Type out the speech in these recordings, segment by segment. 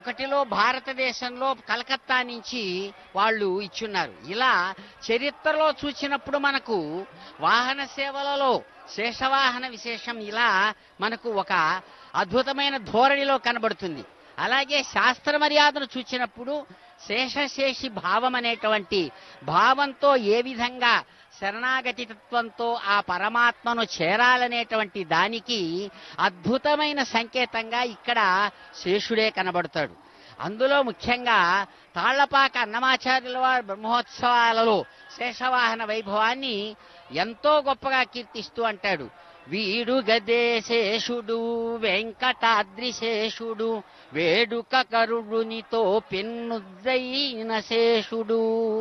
ఒకటిలో భారతదేశంలో కలకత్తా నుంచి వాళ్ళు ఇచ్చున్నారు. ఇలా చరిత్రలో చూసినప్పుడు మనకు వాహన సేవలలో శేషవాహన విశేషం ఇలా మనకు ఒక అద్భుతమైన ధోరణిలో కనబడుతుంది. అలాగే శాస్త్ర మర్యాదను చూచినప్పుడు శేషశేషి భావం అనేటువంటి భావంతో ఏ విధంగా శరణాగతి తత్వంతో ఆ పరమాత్మను చేరాలనేటువంటి దానికి అద్భుతమైన సంకేతంగా ఇక్కడ శేషుడే కనబడతాడు. అందులో ముఖ్యంగా తాళ్లపాక అన్నమాచార్యుల వారి బ్రహ్మోత్సవాలలో శేషవాహన వైభవాన్ని ఎంతో గొప్పగా కీర్తిస్తూ అంటాడు. వీడు గదే శేషుడు వెంకటాద్రి శేషుడు వేడుక కరుడునితో పెన్నుద్దైన శేషుడు.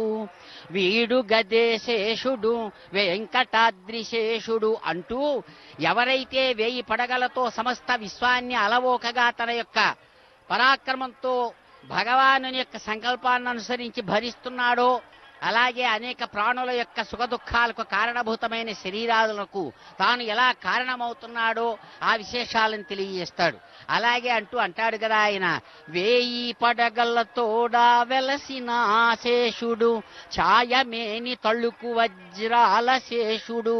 వీడు గదే శేషుడు వెంకటాద్రి శేషుడు అంటూ ఎవరైతే 1000 పడగలతో సమస్త విశ్వాన్ని అలవోకగా తన యొక్క పరాక్రమంతో భగవాను యొక్క సంకల్పాన్ని అనుసరించి భరిస్తున్నాడో, అలాగే అనేక ప్రాణుల యొక్క సుఖదుఖాలకు కారణభూతమైన శరీరాలకు తాను ఎలా కారణమవుతున్నాడో ఆ విశేషాలను తెలియజేస్తాడు. అలాగే అంటాడు కదా ఆయన, 1000 పడగలతోడా వెలసిన శేషుడు ఛాయమేని తళుకు వజ్రాల శేషుడు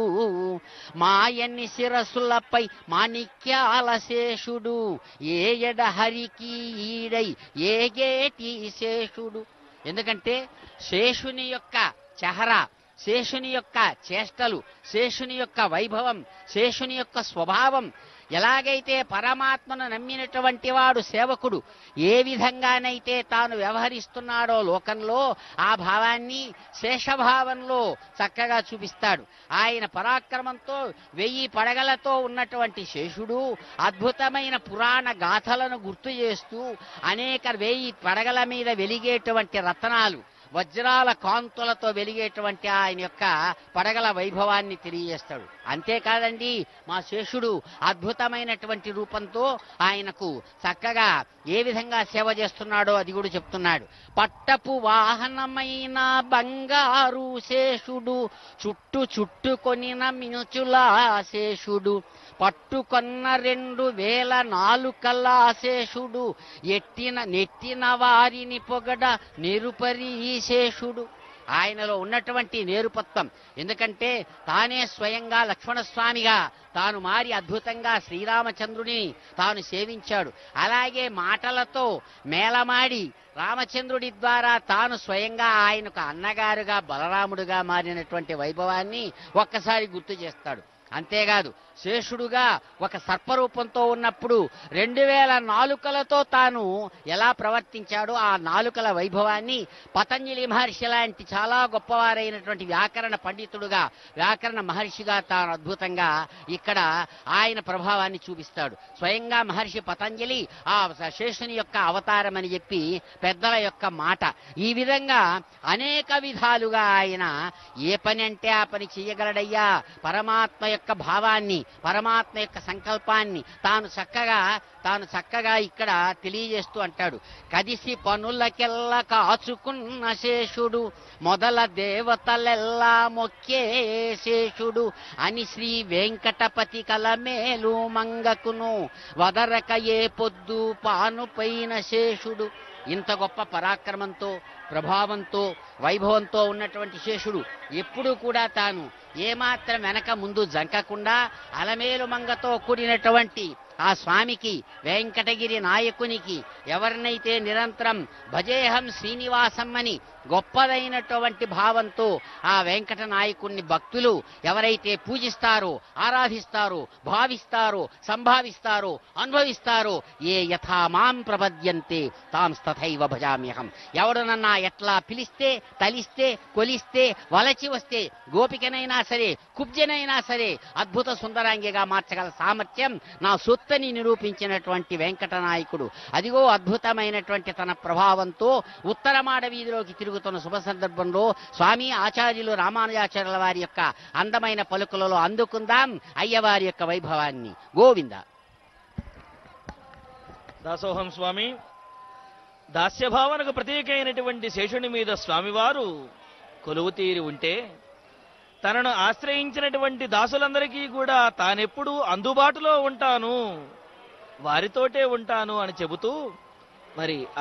మాయన్ని శిరస్సులపై మాణిక్యాల శేషుడు ఏయడ హరికి ఈడై ఏగేటి శేషుడు. ఎందుకంటే శేషుని యొక్క చెహరా, శేషుని యొక్క చేష్టలు, శేషుని యొక్క వైభవం, శేషుని యొక్క స్వభావం ఎలాగైతే పరమాత్మను నమ్మినటువంటి వాడు సేవకుడు ఏ విధంగానైతే తాను వ్యవహరిస్తున్నాడో లోకంలో ఆ భావాన్ని శేషభావంలో చక్కగా చూపిస్తాడు. ఆయన పరాక్రమంతో 1000 పడగలతో ఉన్నటువంటి శేషుడు అద్భుతమైన పురాణ గాథలను గుర్తు చేస్తూ అనేక 1000 పడగల మీద వెలిగేటువంటి రత్నాలు, వజ్రాల కాంతులతో వెలిగేటువంటి ఆయన యొక్క పడగల వైభవాన్ని తెలియజేస్తాడు. అంతేకాదండి, మా శేషుడు అద్భుతమైనటువంటి రూపంతో ఆయనకు చక్కగా ఏ విధంగా సేవ చేస్తున్నాడో అది కూడా చెప్తున్నాడు. పట్టపు వాహనమైన బంగారు శేషుడు చుట్టుకొనిన మినుచుల శేషుడు పట్టుకొన్న 2000 నాలుకల శేషుడు నెట్టిన వారిని పొగడ నిరుపరి శేషుడు. ఆయనలో ఉన్నటువంటి నేరుపత్వం, ఎందుకంటే తానే స్వయంగా లక్ష్మణస్వామిగా తాను మారి అద్భుతంగా శ్రీరామచంద్రుడిని తాను సేవించాడు. అలాగే మాటలతో మేళమాడి రామచంద్రుడి ద్వారా తాను స్వయంగా ఆయనకు అన్నగారుగా బలరాముడుగా మారినటువంటి వైభవాన్ని ఒక్కసారి గుర్తు చేస్తాడు. అంతేకాదు, శేషుడుగా ఒక సర్పరూపంతో ఉన్నప్పుడు 2000 నాలుకలతో తాను ఎలా ప్రవర్తించాడో ఆ నాలుకల వైభవాన్ని పతంజలి మహర్షి లాంటి చాలా గొప్పవారైనటువంటి వ్యాకరణ పండితుడుగా, వ్యాకరణ మహర్షిగా తాను అద్భుతంగా ఇక్కడ ఆయన ప్రభావాన్ని చూపిస్తాడు. స్వయంగా మహర్షి పతంజలి ఆ శేషుని యొక్క అవతారం అని చెప్పి పెద్దల యొక్క మాట. ఈ విధంగా అనేక విధాలుగా ఆయన ఏ పని అంటే ఆ పని చేయగలడయ్యా. పరమాత్మ యొక్క భావాన్ని, పరమాత్మ యొక్క సంకల్పాన్ని తాను చక్కగా ఇక్కడ తెలియజేస్తూ అంటాడు. కదిసి పనులకెల్లా కాచుకున్న శేషుడు మొదల దేవతలెల్లా మొక్కే శేషుడు అని శ్రీ వెంకటపతి కలమేలు మంగకును వదరక ఏ పొద్దు పానుపైన శేషుడు. ఇంత గొప్ప పరాక్రమంతో, ప్రభావంతో, వైభవంతో ఉన్నటువంటి శేషుడు ఎప్పుడూ కూడా తాను ఏమాత్రం వెనక ముందు జంకకుండా అలమేలు మంగతో కూడినటువంటి ఆ స్వామికి, వెంకటగిరి నాయకునికి ఎవరినైతే నిరంతరం భజేహం శ్రీనివాసం అని గొప్పదైనటువంటి భావంతో ఆ వెంకట నాయకుణ్ణి భక్తులు ఎవరైతే పూజిస్తారో, ఆరాధిస్తారో, భావిస్తారో, సంభావిస్తారో, అనుభవిస్తారో ఏ యథా మాం ప్రపద్యంతే తాం తథైవ భజామ్యహం. ఎవడనన్నా ఎట్లా పిలిస్తే, తలిస్తే, కొలిస్తే, వలచి వస్తే గోపికనైనా సరే, కుబ్జనైనా సరే అద్భుత సుందరాంగిగా మార్చగల సామర్థ్యం నా సొత్తని నిరూపించినటువంటి వెంకటనాయకుడు. అదిగో అద్భుతమైనటువంటి తన ప్రభావంతో ఉత్తరమాడ వీధిలోకి తిరుగుతున్న శుభ సందర్భంలో స్వామి ఆచార్యులు రామానుజాచార్యుల వారి యొక్క అందమైన పలుకులలో అందుకుందాం అయ్యవారి యొక్క వైభవాన్ని. గోవింద. దాసోహం స్వామి, దాస్యభావనకు ప్రతీకైనటువంటి శేషుని మీద స్వామివారు కొలువు తీరి ఉంటే తనను ఆశ్రయించినటువంటి దాసులందరికీ కూడా తానెప్పుడు అందుబాటులో ఉంటాను, వారితోటే ఉంటాను అని చెబుతూ మరి